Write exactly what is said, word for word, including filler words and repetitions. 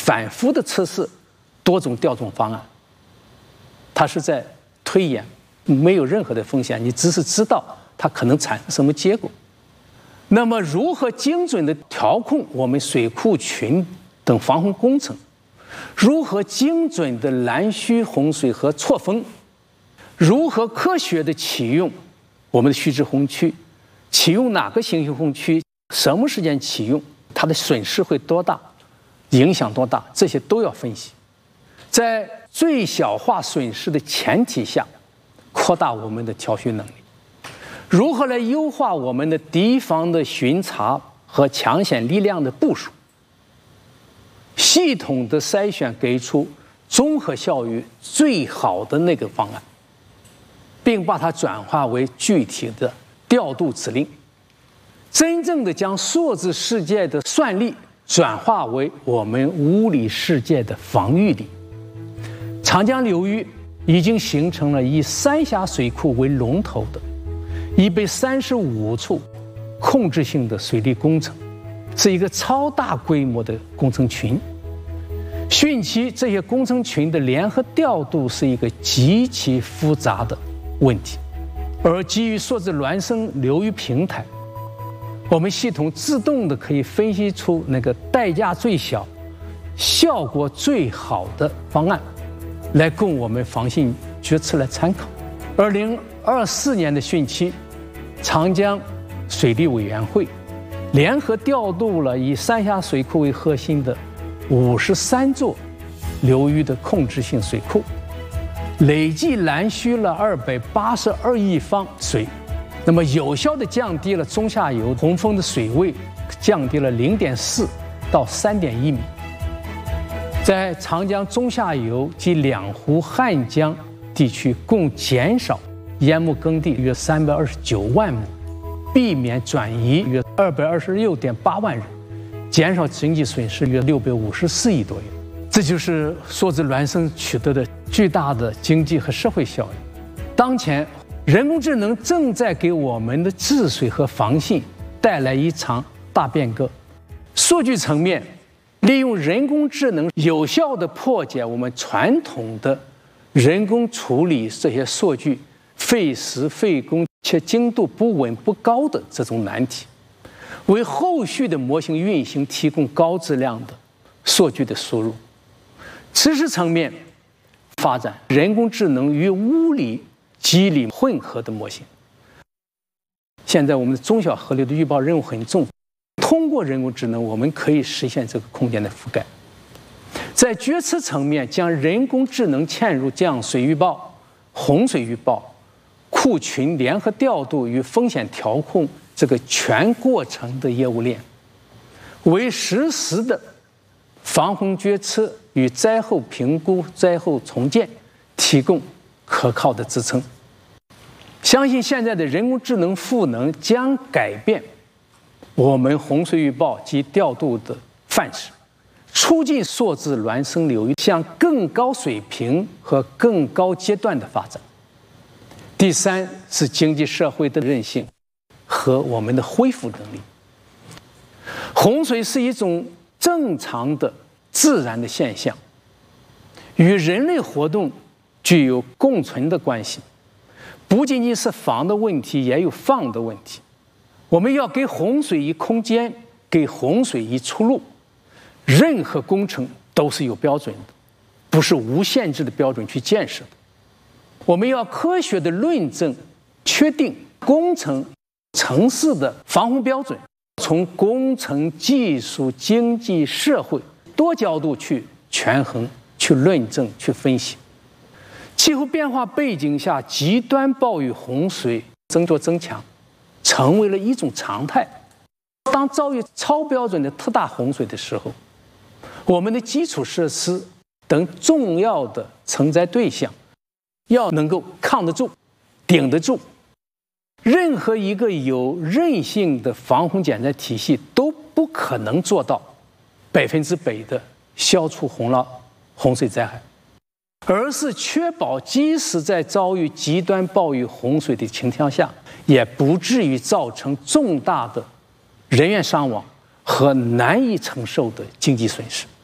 反复的测试多种调种方案，它是在推演，没有任何的风险，你只是知道它可能产生什么结果。那么，如何精准地调控我们水库群等防洪工程？如何精准地拦蓄洪水和错峰？如何科学地启用我们的蓄滞洪区？启用哪个型型洪区？什么时间启用？它的损失会多大？影响多大？这些都要分析。在最小化损失的前提下，扩大我们的调蓄能力。如何来优化我们的敌方的巡查和抢险力量的部署？系统的筛选，给出综合效益最好的那个方案，并把它转化为具体的调度指令，真正的将数字世界的算力转化为我们物理世界的防御力。长江流域已经形成了以三峡水库为龙头的一百三十五处控制性的水利工程，是一个超大规模的工程群。汛期这些工程群的联合调度是一个极其复杂的问题，而基于数字孪生流域平台，我们系统自动的可以分析出那个代价最小、效果最好的方案，来供我们防汛决策来参考。二零二四年的汛期，长江水利委员会联合调度了以三峡水库为核心的五十三座流域的控制性水库，累计拦蓄了二百八十二亿方水，那么有效地降低了中下游洪峰的水位，降低了零点四到三点一米。在长江中下游及两湖汉江地区，共减少淹没耕地约三百二十九万亩，避免转移约二百二十六点八万人，减少经济损失约六百五十四亿多元。这就是数字孪生取得的巨大的经济和社会效益。当前，人工智能正在给我们的治水和防汛带来一场大变革。数据层面，利用人工智能有效地破解我们传统的人工处理这些数据费时费工且精度不稳不高的这种难题，为后续的模型运行提供高质量的数据的输入。知识层面，发展人工智能与物理机理混合的模型。现在我们的中小河流的预报任务很重，通过人工智能，我们可以实现这个空间的覆盖。在决策层面，将人工智能嵌入降水预报、洪水预报、库群联合调度与风险调控这个全过程的业务链，为实时的防洪决策与灾后评估、灾后重建提供可靠的支撑。相信现在的人工智能赋能将改变我们洪水预报及调度的范式，促进数字孪生流域向更高水平和更高阶段的发展。第三是经济社会的韧性和我们的恢复能力。洪水是一种正常的自然的现象，与人类活动具有共存的关系，不仅仅是防的问题，也有放的问题。我们要给洪水以空间，给洪水以出路。任何工程都是有标准的，不是无限制的标准去建设的。我们要科学的论证，确定工程城市的防洪标准，从工程、技术、经济、社会多角度去权衡、去论证、去分析。气候变化背景下，极端暴雨、洪水增多增强，成为了一种常态。当遭遇超标准的特大洪水的时候，我们的基础设施等重要的承载对象要能够抗得住、顶得住。任何一个有韧性的防洪减灾体系都不可能做到百分之百的消除洪涝、洪水灾害，而是确保即使在遭遇极端暴雨、洪水的情况下，也不至于造成重大的人员伤亡和难以承受的经济损失。